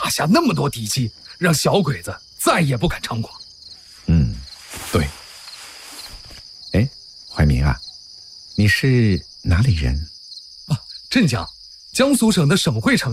打下那么多敌机，让小鬼子再也不敢猖狂。 对。哎，怀民啊，你是哪里人？ 镇江，江苏省的省会城